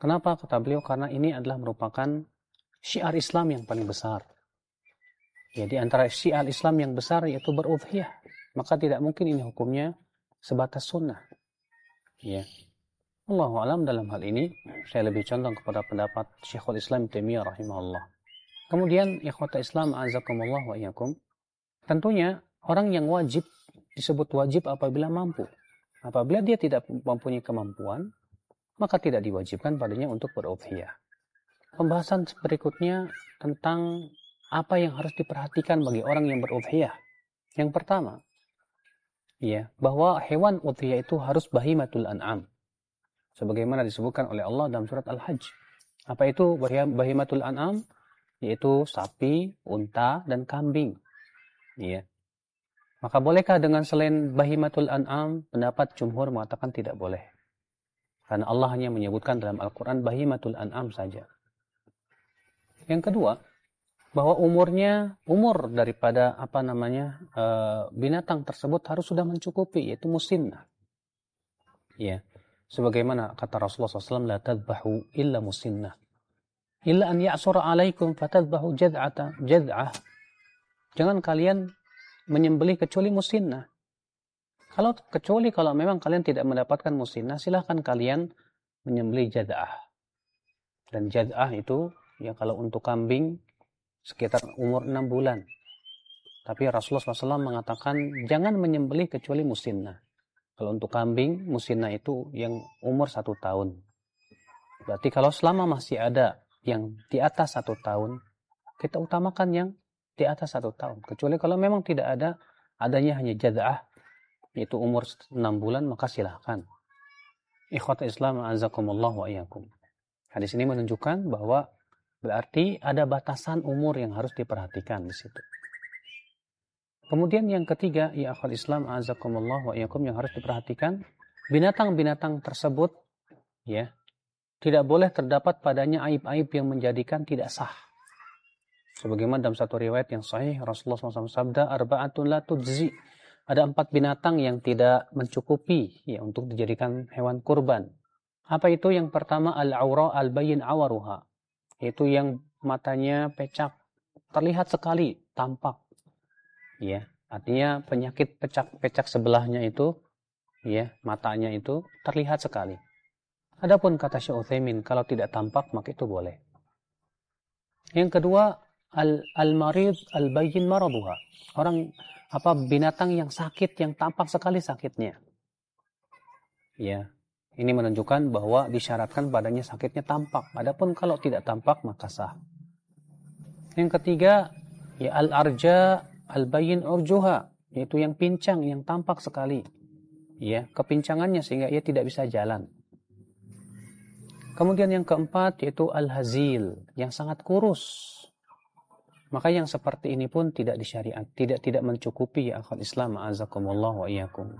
Kenapa kata beliau? Karena ini adalah merupakan syiar Islam yang paling besar. Ya, di antara syiar Islam yang besar yaitu berudhiyah. Maka tidak mungkin ini hukumnya sebatas sunnah. Ya. Allahu a'lam dalam hal ini saya lebih condong kepada pendapat Syekhul Islam Taimiyah rahimahullah. Kemudian ikhwata Islam azakumullah wa iyyakum. Tentunya orang yang wajib disebut wajib apabila mampu. Apabila dia tidak mempunyai kemampuan, maka tidak diwajibkan padanya untuk berudhiyah. Pembahasan berikutnya tentang apa yang harus diperhatikan bagi orang yang berudhiyah. Yang pertama, ya, bahwa hewan udhiyah itu harus bahimatul an'am. Sebagaimana disebutkan oleh Allah dalam surat Al-Hajj. Apa itu bahimatul an'am? Yaitu sapi, unta, dan kambing. Ya. Maka bolehkah dengan selain bahimatul an'am? Pendapat jumhur mengatakan tidak boleh. Karena Allah hanya menyebutkan dalam Al-Quran bahimatul an'am saja. Yang kedua, bahwa umur daripada binatang tersebut harus sudah mencukupi, yaitu musinnah. Ya. Sebagaimana kata Rasulullah SAW, la tadbahu illa musinnah. Illa an ya'sura alaikum fatadbahu jad'ah. Jangan kalian menyembelih kecuali musinnah. Kalau memang kalian tidak mendapatkan musinnah, silahkan kalian menyembelih jad'ah. Dan jad'ah itu, ya kalau untuk kambing, sekitar umur 6 bulan. Tapi Rasulullah SAW mengatakan, jangan menyembelih kecuali musinnah. Kalau untuk kambing, musinnah itu yang umur 1 tahun. Berarti kalau selama masih ada yang di atas 1 tahun, kita utamakan yang di atas 1 tahun. Kecuali kalau memang tidak ada, adanya hanya jad'ah, yaitu umur 6 bulan, maka silahkan. Ikhwata Islam, azakumullah wa iyyakum. Hadis ini menunjukkan bahwa berarti ada batasan umur yang harus diperhatikan di situ. Kemudian yang ketiga, ya akhwal Islam, azakumullah wa iyyakum, yang harus diperhatikan, binatang-binatang tersebut, ya, tidak boleh terdapat padanya aib-aib yang menjadikan tidak sah. Sebagaimana dalam satu riwayat yang sahih, Rasulullah SAW sabda, arba'atun la tujzi. Ada 4 binatang yang tidak mencukupi, ya, untuk dijadikan hewan kurban. Apa itu? Yang pertama, al-aura al-bayyin awaruha. Itu yang matanya pecak, terlihat sekali, tampak. Ya, artinya penyakit pecak sebelahnya itu, ya, matanya itu terlihat sekali. Adapun kata Syekh Utsaimin, kalau tidak tampak maka itu boleh. Yang kedua, al-marid al-bayyin maraduha. Binatang yang sakit, yang tampak sekali sakitnya. Ya, ini menunjukkan bahwa disyaratkan padanya sakitnya tampak. Adapun kalau tidak tampak maka sah. Yang ketiga, ya al-arja al-bayyin urjuha, yaitu yang pincang, yang tampak sekali. Ya, kepincangannya sehingga ia tidak bisa jalan. Kemudian yang keempat yaitu al-hazil, yang sangat kurus. Maka yang seperti ini pun tidak disyariat, tidak mencukupi, ya akhwat Islam, azakumullah wa iyyakum.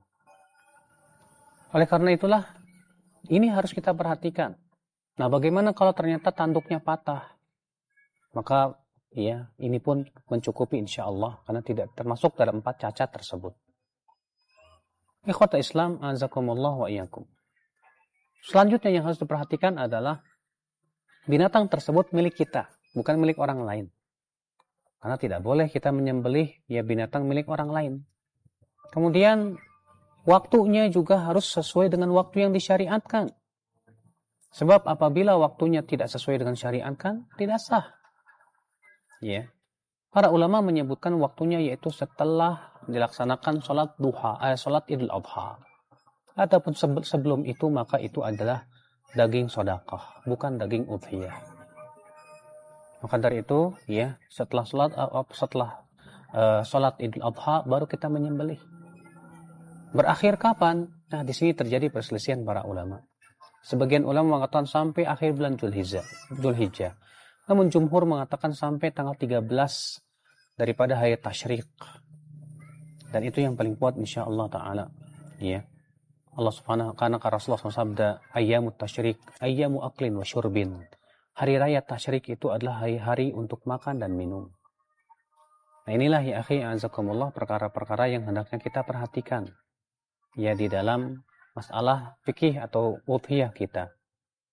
Oleh karena itulah ini harus kita perhatikan. Nah, bagaimana kalau ternyata tanduknya patah? Maka ya, ini pun mencukupi insyaallah karena tidak termasuk dalam 4 cacat tersebut. Ikhwata Islam, azakumullah wa iyyakum. Selanjutnya yang harus diperhatikan adalah binatang tersebut milik kita, bukan milik orang lain. Karena tidak boleh kita menyembelih ya binatang milik orang lain. Kemudian waktunya juga harus sesuai dengan waktu yang disyariatkan. Sebab apabila waktunya tidak sesuai dengan syariatkan, tidak sah. Ya. Para ulama menyebutkan waktunya yaitu setelah dilaksanakan sholat duha, sholat Idul Adha. Ataupun sebelum itu, maka itu adalah daging sedekah, bukan daging udhiyah. Maka dari itu, ya, setelah sholat Idul Adha baru kita menyembelih. Berakhir kapan? Nah, di sini terjadi perselisihan para ulama. Sebagian ulama mengatakan sampai akhir bulan Dzulhijjah. Namun jumhur mengatakan sampai tanggal 13 daripada hari tasyrik. Dan itu yang paling kuat insyaallah taala. Ya. Allah Subhanahu karena Rasulullah SAW sabda, ayyamut tasyrik, ayyamu aklin wa syurbin. Hari raya tasyrik itu adalah hari-hari untuk makan dan minum. Nah, inilah ya akhi azakumullah perkara-perkara yang hendaknya kita perhatikan. Ya, di dalam masalah fikih atau udhiyah kita.